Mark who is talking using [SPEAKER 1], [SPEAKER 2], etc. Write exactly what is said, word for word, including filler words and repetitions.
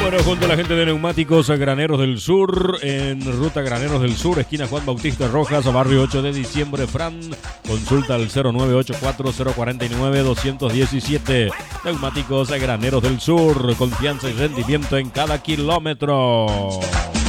[SPEAKER 1] Bueno, junto a la gente de Neumáticos Graneros del Sur, en ruta Graneros del Sur, esquina Juan Bautista Rojas, barrio ocho de diciembre, Fran. Consulta al cero nueve ocho cuatro cero cuatro nueve dos uno siete. Neumáticos Graneros del Sur, confianza y rendimiento en cada kilómetro.